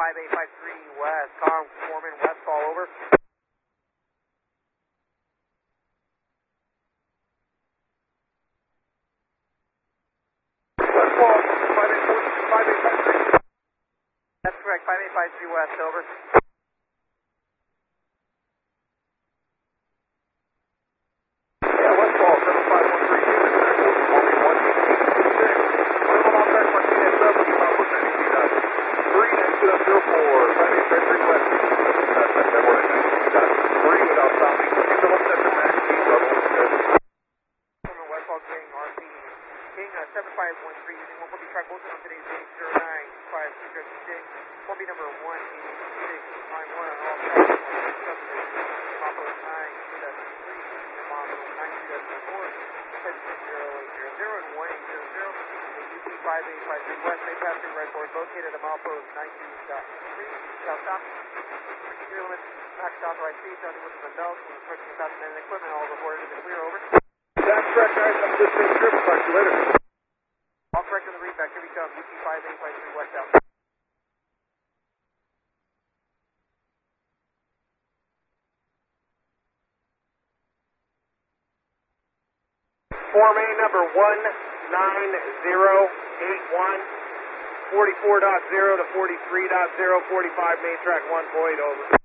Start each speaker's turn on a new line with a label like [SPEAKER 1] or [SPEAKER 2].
[SPEAKER 1] 5853 West, Tom Foreman, West call over.
[SPEAKER 2] West call, 5853.
[SPEAKER 1] That's correct, 5853 West, over.
[SPEAKER 2] Yeah, West call, 7513 unit, only 186. Little Mountain Martinez 7, Papa Sandy 3 next to the 04, 5853 West, 3 without stopping, keep the home center max speed level,
[SPEAKER 1] Foreman, West call, King, RP, King 7513, using 140 track Wilson on today's date, 095256, 1B number 186, line 1 on all traffic, Mako 923, Mako 9274, 080 and 1800, UP 5853 West, Bay Passing Red Board, located at a milepost 92.3, south stop, clear limits, max authorized speed, sounding with the belts, and approaching 1,000 men and equipment, all reported in the clear, over.
[SPEAKER 2] That's correct, guys, I'm just in trip, talk to you later.
[SPEAKER 1] All correct on the read back, here we come, UP 5853 West out.
[SPEAKER 2] Form A number 19081, 44.0 to 43.0, 45 main track 1 void, over.